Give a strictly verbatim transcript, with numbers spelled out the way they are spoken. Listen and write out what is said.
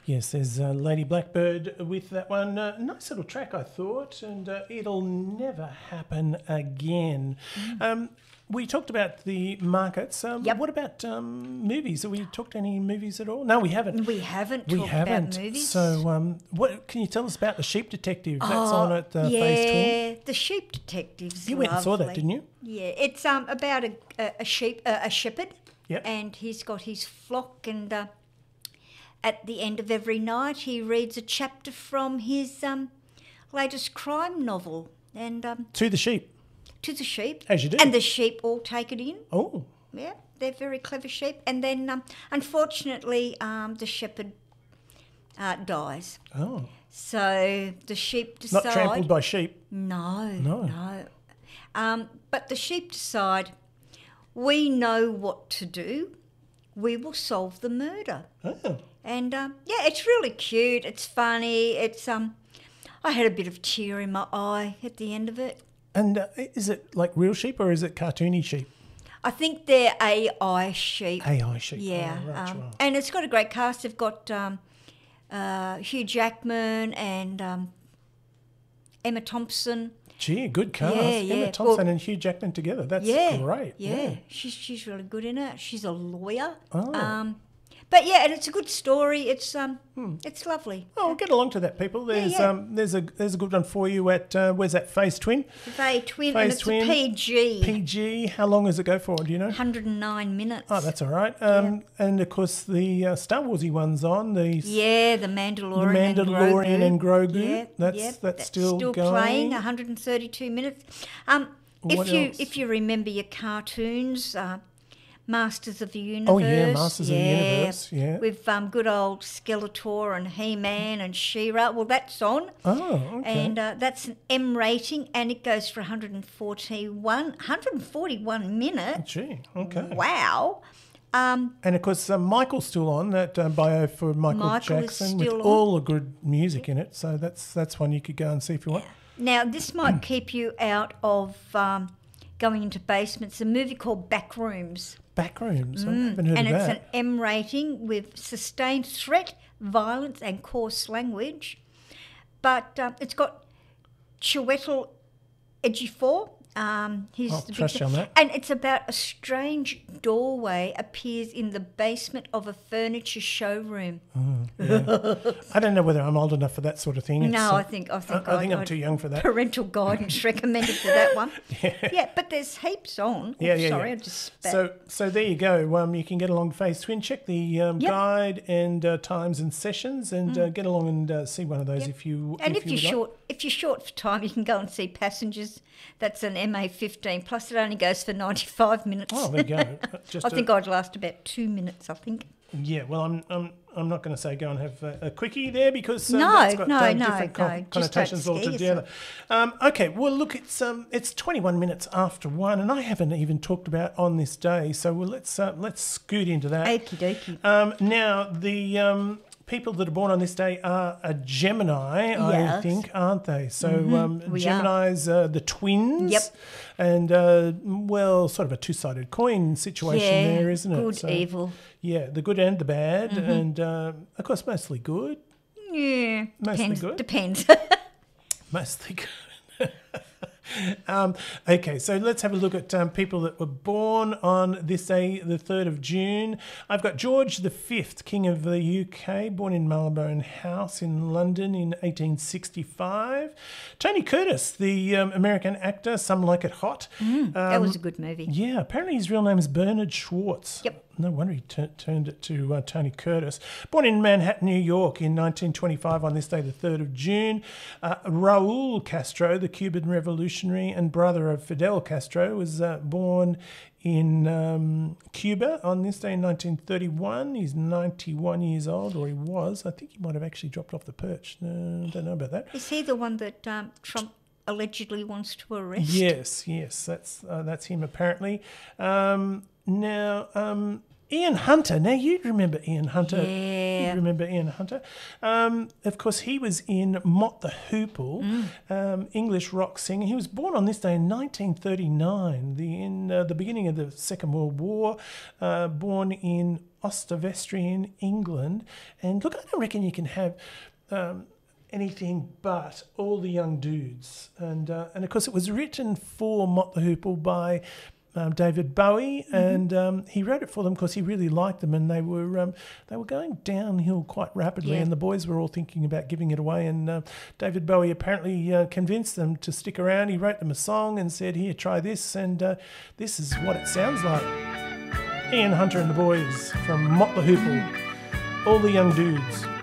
Yes, there's uh, Lady Blackbird with that one. Uh, nice little track, I thought, and uh, It'll Never Happen Again. Mm. Um, we talked about the markets. Um, yep. What about um, movies? Have we talked any movies at all? No, we haven't. We haven't we talked haven't. about movies. So what what can you tell us about The Sheep Detective? That's oh, on at uh, yeah, Phase Twin. The Sheep Detective's You went lovely. and saw that, didn't you? Yeah, it's um about a, a, a sheep, uh, a shepherd, yep. and he's got his flock, and uh, at the end of every night he reads a chapter from his um, latest crime novel. and um, To the sheep. To the sheep. As you do. And the sheep all take it in. Oh. Yeah, they're very clever sheep. And then, um, unfortunately, um, the shepherd uh, dies. Oh. So the sheep decide... Not trampled by sheep. No, No. no. Um, but the sheep decide, we know what to do. We will solve the murder. Oh. And, um, yeah, it's really cute. It's funny. It's um, I had a bit of tear in my eye at the end of it. And uh, is it like real sheep or is it cartoony sheep? I think they're A I sheep. A I sheep. Yeah. Oh, right, um, right. And it's got a great cast. They've got um, uh, Hugh Jackman and um, Emma Thompson. Gee, good cast. Yeah, Emma yeah. Thompson Well, and Hugh Jackman together. That's yeah, great. Yeah, Yeah. she's she's really good in it. She's a lawyer. Oh. Um, but yeah, and it's a good story. It's um, Hmm. it's lovely. Oh, get along to that, people. There's yeah. um, there's a there's a good one for you at uh, where's that Phase Twin? Phase Twin, Phase and it's Twin, a P G. P G. How long does it go for? Do you know? one hundred nine minutes. Oh, that's all right. Um, and of course the uh, Star Warsy one's on. The Yeah, the the Mandalorian, Mandalorian and and Grogu. Grogu. Yeah, that's yeah, that's still, still going. playing. one hundred thirty-two minutes. Um, What if you else? if you remember your cartoons, uh, Masters of the Universe. Oh yeah, Masters of the Universe. Yeah. With um, good old Skeletor and He-Man and She-Ra. Well, that's on. Oh, okay. And uh, that's an M rating, and it goes for one hundred forty-one, one hundred forty-one minutes. Gee, okay. Wow. Um, And of course, uh, Michael's still on that uh, bio for Michael, Michael is Jackson with still on. all the good music in it. So that's that's one you could go and see if you want. now, this might keep you out of um, going into basements. A movie called Backrooms. Backrooms. I haven't heard And of it's that. an M rating with sustained threat, violence, and coarse language. But um, it's got Chiwetel Ejiofor. Um, he's I'll the big trust you on that. And it's about a strange doorway appears in the basement of a furniture showroom. Yeah. I don't know whether I'm old enough for that sort of thing. It's, No, uh, I think I think I, I think I'm I'd- too young for that. Parental guidance recommended for that one. Yeah. Yeah, but there's heaps on. Yeah, Oh, yeah, sorry, yeah. I just spat. So, so there you go. Um, you can get along Phase Twin. Check the um, Yep. guide and uh, times and sessions, and uh, get along and uh, see one of those Yep. if you. And if, you you're would like. short, if you're short for time, you can go and see Passengers. That's an M A fifteen. Plus, it only goes for ninety-five minutes. Oh, there you go. Uh, Just I a- think I'd last about two minutes. I think. Yeah, well, I'm I'm I'm not going to say go and have a, a quickie there because uh, No, that's got no, uh, no, different no. con- Just don't connotations scare altogether. Um, okay, well, look, it's um it's twenty-one minutes after one, and I haven't even talked about on this day, so well, let's uh, let's scoot into that. Okie dokie. Um, now the um. People that are born on this day are a Gemini, I Yes. think, aren't they? So um, we are. Gemini's uh, the twins. Yep. And, uh, well, sort of a two-sided coin situation Yeah, there, isn't it? good, So- evil. yeah, the good and the bad, and uh, of course, mostly good. Yeah, Mostly depends. good. Depends. Mostly good. um, okay, so let's have a look at um, people that were born on this day, the third of June. I've got George the Fifth, King of the U K, born in Marylebone House in London in eighteen sixty-five. Tony Curtis, the um, American actor, Some Like It Hot. that was a good movie. Yeah, apparently his real name is Bernard Schwartz. Yep. No wonder he tu- turned it to uh, Tony Curtis. Born in Manhattan, New York in nineteen twenty-five on this day, the third of June. Uh, Raul Castro, the Cuban revolutionary and brother of Fidel Castro, was uh, born in um, Cuba on this day in nineteen thirty-one. He's ninety-one years old, or he was. I think he might have actually dropped off the perch. No, I don't know about that. Is he the one that um, Trump allegedly wants to arrest? Yes, yes, that's uh, that's him apparently. Um, now, um, Ian Hunter. Now you remember Ian Hunter? Yeah, Yeah. remember Ian Hunter. Um, of course, he was in Mott the Hoople, Mm. um, English rock singer. He was born on this day in nineteen thirty-nine, the, in uh, the beginning of the Second World War, uh, born in Ostovestry in England. And look, I don't reckon you can have... Um, anything but All the Young Dudes. And uh, and of course it was written for Mott the Hoople by um, David Bowie, Mm-hmm. and um, he wrote it for them because he really liked them, and they were um, they were going downhill quite rapidly, Yeah. and the boys were all thinking about giving it away, and uh, David Bowie apparently uh, convinced them to stick around. He wrote them a song and said, here, try this, and uh, this is what it sounds like. Ian Hunter and the Boys from Mott the Hoople, All the Young Dudes.